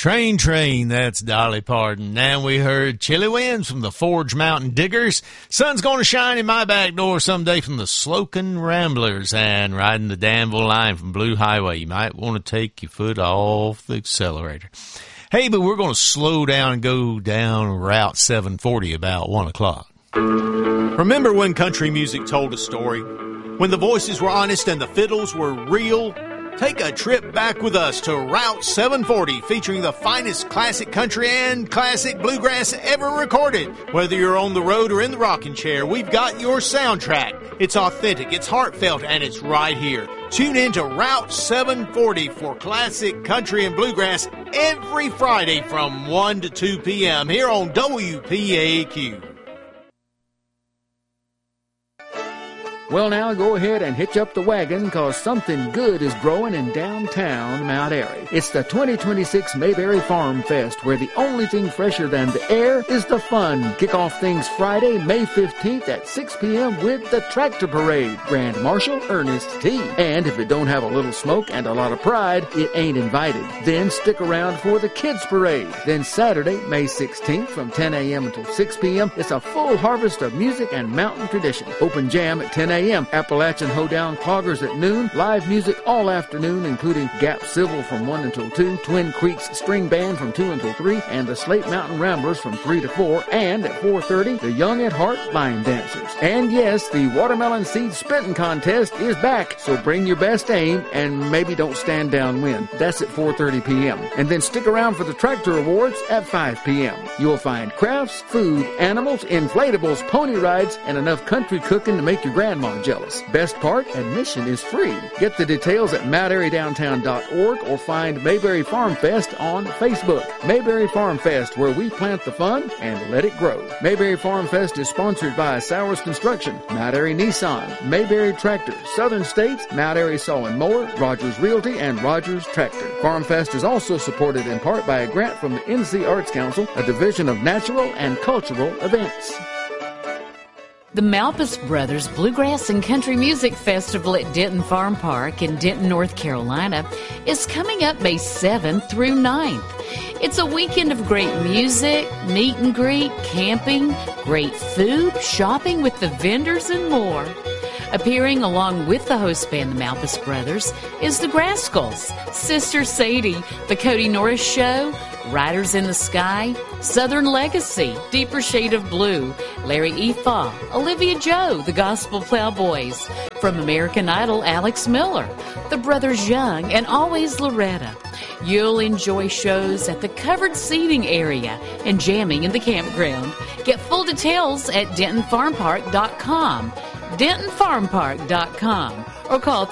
Train, train, that's Dolly Parton. And we heard Chilly Winds from the Forge Mountain Diggers. Sun's gonna shine in my back door someday from the Slocum Ramblers. And riding the Danville line from Blue Highway, you might want to take your foot off the accelerator. Hey, but we're going to slow down and go down Route 740 about 1 o'clock. Remember when country music told a story? When the voices were honest and the fiddles were real? Take a trip back with us to Route 740, featuring the finest classic country and classic bluegrass ever recorded. Whether you're on the road or in the rocking chair, we've got your soundtrack. It's authentic, it's heartfelt, and it's right here. Tune in to Route 740 for classic country and bluegrass every Friday from 1 to 2 p.m. here on WPAQ. Well, now go ahead and hitch up the wagon, because something good is growing in downtown Mount Airy. It's the 2026 Mayberry Farm Fest, where the only thing fresher than the air is the fun. Kick off things Friday, May 15th at 6 p.m. with the Tractor Parade. Grand Marshal Ernest T. And if it don't have a little smoke and a lot of pride, it ain't invited. Then stick around for the Kids Parade. Then Saturday, May 16th from 10 a.m. until 6 p.m. It's a full harvest of music and mountain tradition. Open jam at 10 a.m. Appalachian Hoedown Cloggers at noon. Live music all afternoon, including Gap Civil from 1 until 2, Twin Creeks String Band from 2 until 3, and the Slate Mountain Ramblers from 3 to 4. And at 4:30, the Young at Heart Line Dancers. And yes, the Watermelon Seed Spitting Contest is back, so bring your best aim and maybe don't stand downwind. That's at 4:30 p.m. And then stick around for the Tractor Awards at 5 p.m. You'll find crafts, food, animals, inflatables, pony rides, and enough country cooking to make your grandma jealous. Best part, admission is free. Get the details at MountAiryDowntown.org or find Mayberry Farm Fest on Facebook. Mayberry Farm Fest, where we plant the fun and let it grow. Mayberry Farm Fest is sponsored by Sowers Construction, Mount Airy Nissan, Mayberry Tractor, Southern States, Mount Airy Saw and Mower, Rogers Realty, and Rogers Tractor. Farm Fest is also supported in part by a grant from the NC Arts Council, a division of natural and cultural events. The Malpas Brothers Bluegrass and Country Music Festival at Denton Farm Park in Denton, North Carolina is coming up May 7th through 9th. It's a weekend of great music, meet and greet, camping, great food, shopping with the vendors, and more. Appearing along with the host band, the Malpas Brothers, is the Grascals, Sister Sadie, the Cody Norris Show, Riders in the Sky, Southern Legacy, Deeper Shade of Blue, Larry Efaw, Olivia Joe, the Gospel Plowboys, from American Idol, Alex Miller, the Brothers Young, and Always Loretta. You'll enjoy shows at the covered seating area and jamming in the campground. Get full details at DentonFarmPark.com, DentonFarmPark.com, or call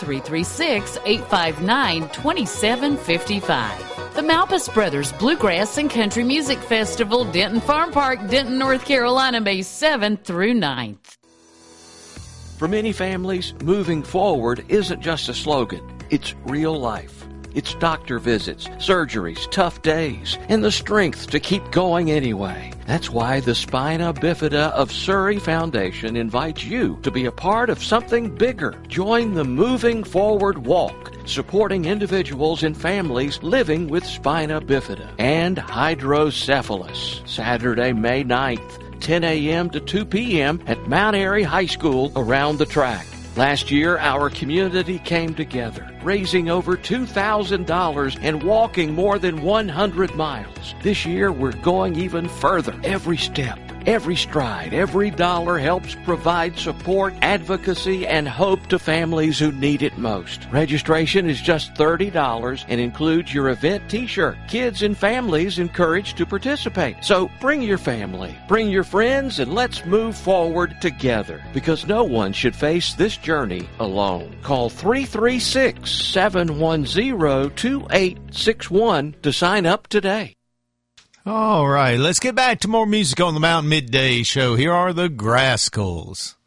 336-859-2755. The Malpas Brothers Bluegrass and Country Music Festival, Denton Farm Park, Denton, North Carolina, May 7th through 9th. For many families, moving forward isn't just a slogan. It's real life. It's doctor visits, surgeries, tough days, and the strength to keep going anyway. That's why the Spina Bifida of Surrey Foundation invites you to be a part of something bigger. Join the Moving Forward Walk, supporting individuals and families living with spina bifida and hydrocephalus. Saturday, May 9th, 10 a.m. to 2 p.m. at Mount Airy High School around the track. Last year, our community came together, raising over $2,000 and walking more than 100 miles. This year, we're going even further. Every step, every stride, every dollar helps provide support, advocacy, and hope to families who need it most. Registration is just $30 and includes your event t-shirt. Kids and families encouraged to participate. So bring your family, bring your friends, and let's move forward together, because no one should face this journey alone. Call 336-710-2861 to sign up today. All right, let's get back to more music on the Mountain Midday Show. Here are the Grascals.